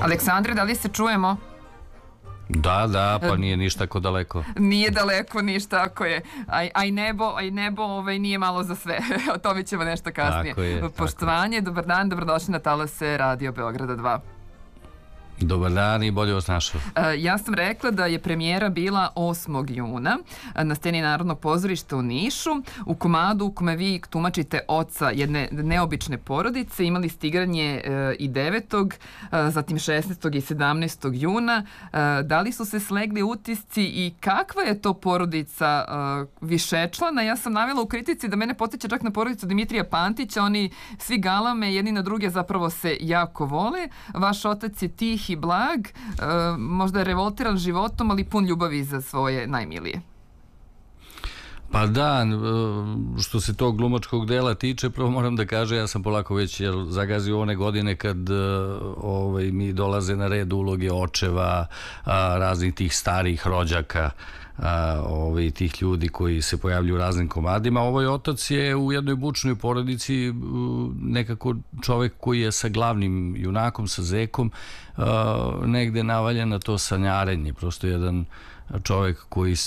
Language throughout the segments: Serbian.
Aleksandre, da li se čujemo? Da, pa nije ništa tako daleko. Nije daleko ništa, ako je. A i nebo nije malo za sve. O tome ćemo nešto kasnije. Poštovanje, dobar dan, dobrodošli na talase Radio Beograda 2. Dobar dan i bolje vas našao. Ja sam rekla da je premijera bila 8. juna na sceni Narodnog pozorišta u Nišu, u komadu u kome vi tumačite oca jedne neobične porodice. Imali ste igranje i 9. zatim 16. i 17. juna. Da li su se slegli utisci i kakva je to porodica višečlana? Ja sam navela u kritici da mene podsjeća čak na porodicu Dimitrija Pantića. Oni svi galame, jedni na druge zapravo se jako vole. Vaš otac je tih i blag, možda je revoltiran životom, ali pun ljubavi za svoje najmilije. Pa da, što se tog glumačkog dela tiče, prvo moram da kažem, ja sam polako već zagazio one godine kad mi dolaze na red uloge očeva, raznih tih starih rođaka, tih ljudi koji se pojavljuju u raznim komadima. Ovaj otac je u jednoj bučnoj porodici nekako čovek koji je sa glavnim junakom, sa Zekom, negde navaljen na to sanjarenje. Prosto jedan čovek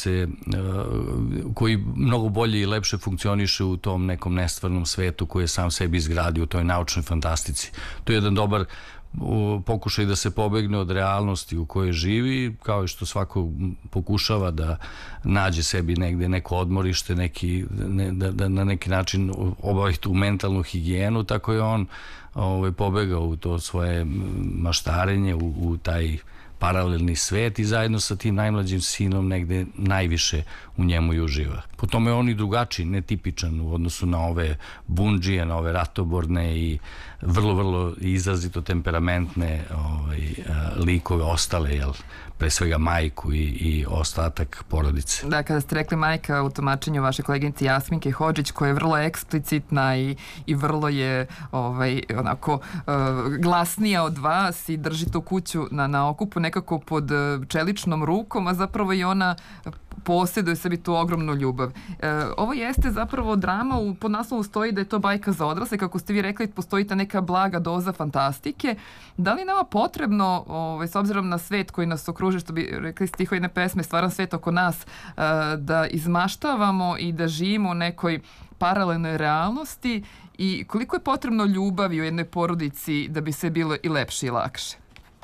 koji mnogo bolje i lepše funkcioniše u tom nekom nestvarnom svetu koji je sam sebi izgradio u toj naučnoj fantastici. To je jedan dobar pokušaj da se pobegne od realnosti u kojoj živi, kao i što svako pokušava da nađe sebi negde neko odmorište, da na neki način obavi tu mentalnu higijenu, tako je on pobegao u to svoje maštarenje, u taj paralelni svet i zajedno sa tim najmlađim sinom negde najviše u njemu i uživa. Po tome je on i drugačiji, netipičan u odnosu na ove bundžije, na ove ratoborne i vrlo izrazito temperamentne likove ostale, pre svega majku i ostatak porodice. Da, kada ste rekli majka u tumačenju vaše koleginice Jasminke Hodžić, koja je vrlo eksplicitna i vrlo je onako glasnija od vas i drži tu kuću na okupu nekako pod čeličnom rukom, a zapravo i ona posjeduje sebi tu ogromnu ljubav. Ovo jeste zapravo drama, pod naslovu stoji da je to bajka za odrasle, kako ste vi rekli, postoji ta neka blaga doza fantastike. Da li je nama potrebno, s obzirom na svet koji nas okruži, što bi rekli stihovi jedne pesme, stvaran svet oko nas, da izmaštavamo i da živimo u nekoj paralelnoj realnosti, i koliko je potrebno ljubavi u jednoj porodici da bi se bilo i lepše i lakše?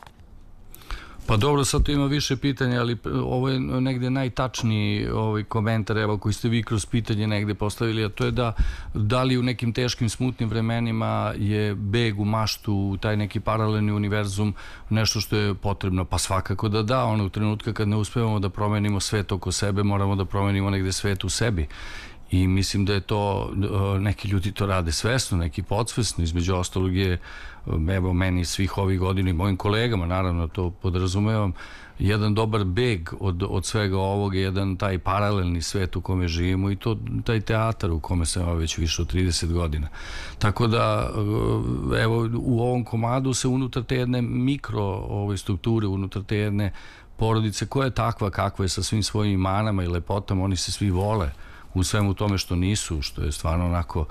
Pa dobro, sad tu ima više pitanja, ali ovo je negde najtačniji komentar, evo, koji ste vi kroz pitanje negde postavili, a to je da li u nekim teškim, smutnim vremenima je beg u maštu, u taj neki paralelni univerzum nešto što je potrebno? Pa svakako da, u trenutka kad ne uspevamo da promenimo svet oko sebe, moramo da promenimo negde svet u sebi. I mislim da je to, neki ljudi to rade svesno, neki podsvesno, između ostalog je, evo, meni svih ovih godina i mojim kolegama, naravno to podrazumevam, jedan dobar beg od svega ovoga, jedan taj paralelni svet u kome živimo i taj teatar u kome sam već više od 30 godina. Tako da, evo, u ovom komadu se unutar te jedne mikro strukture, unutar te jedne porodice koja je takva kakva je, sa svim svojim manama i lepotama, oni se svi vole u svemu tome što nisu, što je stvarno onako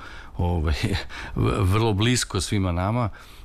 vrlo blisko svima nama.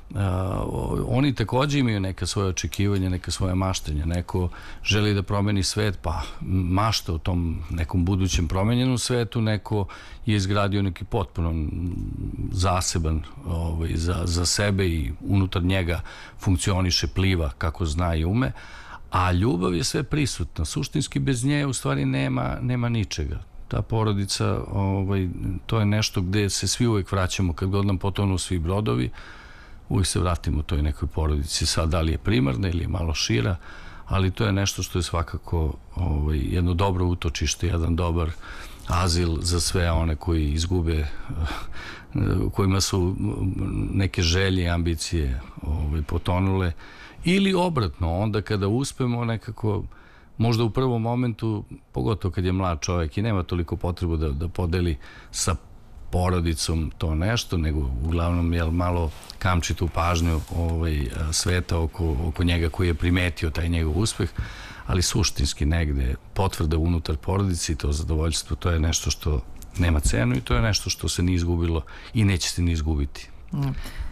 Oni takođe imaju neka svoje očekivanja, neka svoje maštanja. Neko želi da promeni svet, pa mašta o tom nekom budućem promenjenom svetu, neko je izgradio neki potpuno zaseban za sebe i unutar njega funkcioniše, pliva kako zna i ume, a ljubav je sve prisutna. Suštinski bez nje u stvari nema ničega. Ta porodica, to je nešto gde se svi uvek vraćamo, kad god nam potonu svi brodovi, uvijek se vratimo toj nekoj porodici. Sad, da li je primarna ili je malo šira, ali to je nešto što je svakako jedno dobro utočište, jedan dobar azil za sve one koji izgube, kojima su neke želje i ambicije potonule, ili obratno, onda kada uspemo nekako, možda u prvom momentu, pogotovo kad je mlad čovjek i nema toliko potrebu da podeli sa porodicom to nešto, nego uglavnom malo kamči tu pažnju sveta oko njega koji je primetio taj njegov uspeh, ali suštinski negde potvrda unutar porodice i to zadovoljstvo, to je nešto što nema cenu i to je nešto što se nije izgubilo i neće se ni izgubiti.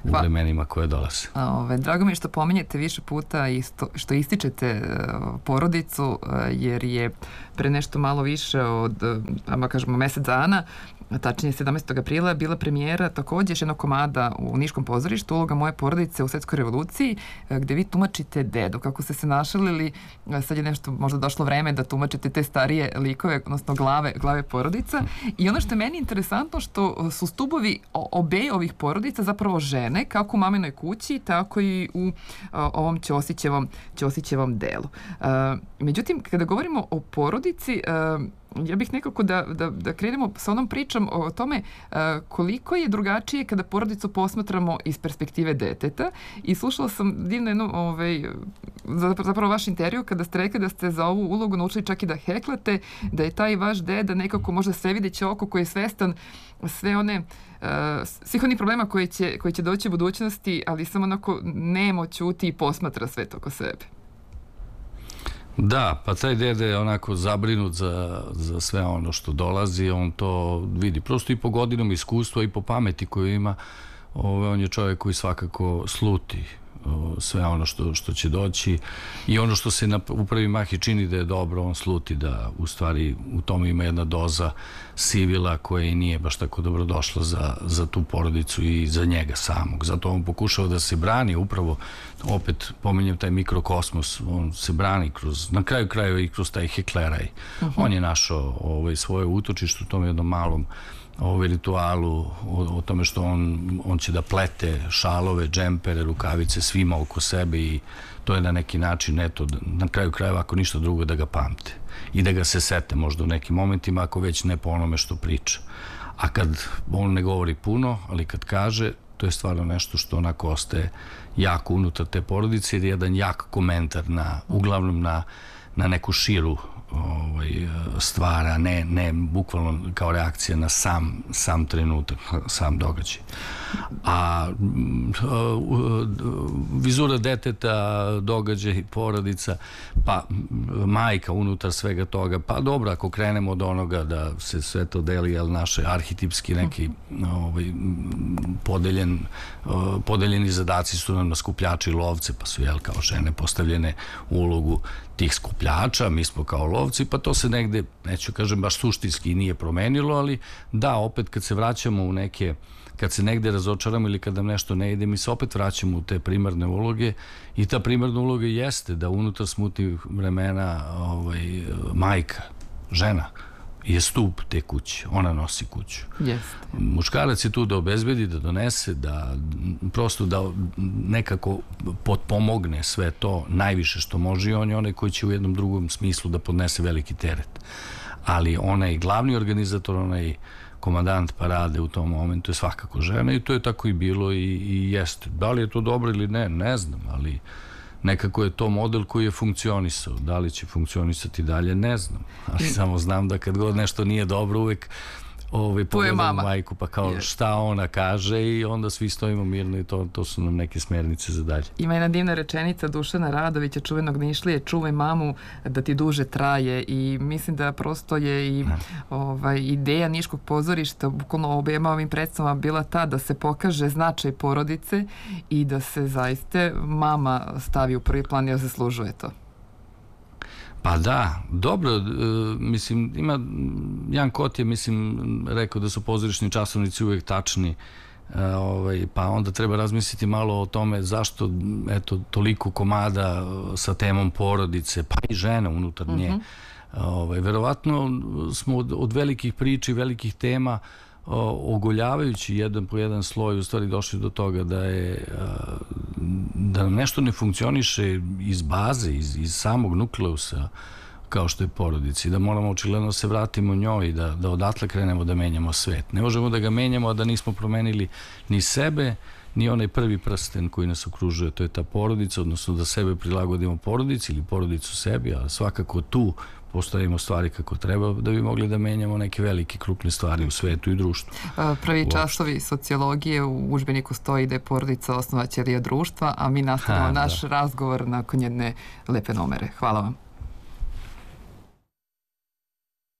u vremenima koje dolaze. Drago mi je što pominjete više puta i što ističete porodicu, jer je pre nešto malo više od, kažemo, mesec dana, tačnije 17. aprila, bila premijera takođe još jednog komada u Niškom pozorištu, Uloga moje porodice u Svetskoj revoluciji, gde vi tumačite dedu. Kako ste se našalili, sad je nešto možda došlo vreme da tumačite te starije likove, odnosno glave porodica. I ono što je meni interesantno, što su stubovi obe ovih porodica zapravo žene, kako u maminoj kući, tako i u ovom Ćosićevom delu. Međutim, kada govorimo o porodici, ja bih nekako da krenemo sa onom pričom o tome koliko je drugačije kada porodicu posmatramo iz perspektive deteta. I slušala sam divno jednu, zapravo vaš intervju kada ste rekli da ste za ovu ulogu naučili čak i da heklate, da je taj vaš deda nekako možda svevideće oko koji je svestan svih onih problema koji će doći u budućnosti, ali samo onako nemo ćuti i posmatra sve to oko sebe. Da, pa taj dede je onako zabrinut za sve ono što dolazi, on to vidi prosto i po godinom iskustva i po pameti koju ima. On je čovjek koji svakako sluti sve ono što će doći i ono što se u prvi mah i čini da je dobro, on sluti da u stvari u tome ima jedna doza sivila koja i nije baš tako dobro došla za tu porodicu i za njega samog. Zato on pokušava da se brani, upravo opet pominjem taj mikrokosmos, on se brani na kraju krajeva i kroz taj hekleraj. On je našao svoje utočište u tom jednom malom ritualu o tome što on će da plete šalove, džempere, rukavice svima oko sebe i to je na neki način, eto, na kraju krajeva ako ništa drugo da ga pamte i da ga se sete možda u nekim momentima, ako već ne po onome što priča. A kad on ne govori puno, ali kad kaže, to je stvarno nešto što onako ostaje jako unutar te porodice, jer je jedan jak komentar uglavnom na neku širu stvara, ne bukvalno kao reakcija na sam trenutak, sam događaj. A vizura deteta, događaj, porodica, pa majka unutar svega toga, pa dobro, ako krenemo od onoga da se sve to deli, jel, naše arhetipski neki podeljeni zadaci su nam na skupljače i lovce, pa su, jel, kao žene postavljene u ulogu tih skupljača, mi smo kao lovci, pa to se negde, neću kažem baš suštinski nije promenilo, ali da, opet kad se vraćamo u neke, kad se negde razočaramo ili kad nam nešto ne ide, mi se opet vraćamo u te primarne uloge i ta primarna uloga jeste da unutar smutnih vremena majka, žena, je stup te kuće, ona nosi kuću. Muškarac je tu da obezbedi, da donese, da prosto da nekako potpomogne sve to najviše što može i on je onaj koji će u jednom drugom smislu da podnese veliki teret. Ali onaj glavni organizator, onaj komandant parade u tom momentu je svakako žena i to je tako i bilo i jeste. Da li je to dobro ili ne znam, ali nekako je to model koji je funkcionisao. Da li će funkcionisati dalje, ne znam. Ali samo znam da kad god nešto nije dobro, uvek pogledam majku, pa kao šta ona kaže i onda svi stojimo mirno i to su nam neke smernice za dalje. Ima jedna divna rečenica Dušana Radovića, čuvenog Nišlije, čuvaj mamu da ti duže traje, i mislim da prosto je i ideja Niškog pozorišta bukvalno obema ovim predstavama bila ta da se pokaže značaj porodice i da se zaista mama stavi u prvi plan jer zaslužuje to. Pa da, dobro, mislim, Jan Kot je, mislim, rekao da su pozorišni časovnici uvijek tačni, pa onda treba razmisliti malo o tome zašto, eto, toliko komada sa temom porodice, pa i žena unutar nje. Verovatno smo od velikih priča i velikih tema, ogoljavajući jedan po jedan sloj, u stvari došli do toga da nam nešto ne funkcioniše iz baze, iz samog nukleusa, kao što je porodica, i da moramo očigledno se vratimo njoj, da odatle krenemo da menjamo svet. Ne možemo da ga menjamo, a da nismo promenili ni sebe, ni onaj prvi prsten koji nas okružuje, to je ta porodica, odnosno da sebe prilagodimo porodici ili porodicu sebi, a svakako tu postavimo stvari kako treba da bi mogli da menjamo neke velike krupne stvari u svetu i društvu. Prvi časovi sociologije u udžbeniku stoji da je porodica osnova ćelija društva, a mi nastavljamo naš razgovor nakon jedne lepe numere. Hvala vam.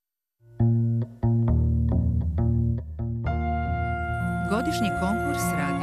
Godišnji konkurs